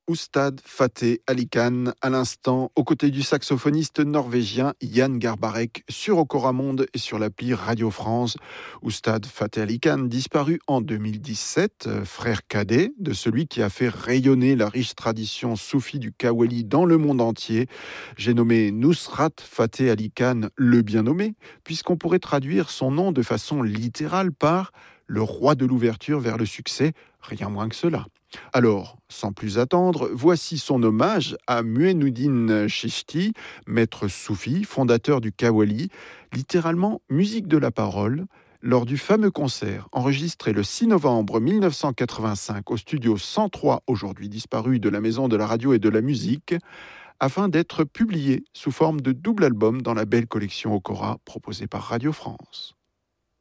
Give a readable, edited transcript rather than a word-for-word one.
Oustad Fateh Ali Khan, à l'instant, aux côtés du saxophoniste norvégien Jan Garbarek, sur Okora Monde et sur l'appli Radio France. Oustad Fateh Ali Khan, disparu en 2017, frère cadet de celui qui a fait rayonner la riche tradition soufie du Kawali dans le monde entier. J'ai nommé Nusrat Fateh Ali Khan le bien nommé, puisqu'on pourrait traduire son nom de façon littérale par le roi de l'ouverture vers le succès, rien moins que cela. Alors, sans plus attendre, voici son hommage à Muenuddin Chishti, maître soufi, fondateur du Kawali, littéralement musique de la parole, lors du fameux concert enregistré le 6 novembre 1985 au studio 103, aujourd'hui disparu, de la Maison de la Radio et de la Musique, afin d'être publié sous forme de double album dans la belle collection Okora proposée par Radio France.